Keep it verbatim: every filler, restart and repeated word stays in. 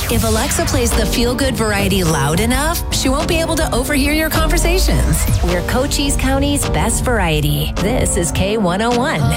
If Alexa plays the feel-good variety loud enough, she won't be able to overhear your conversations. We're Cochise County's best variety. This is K one oh one.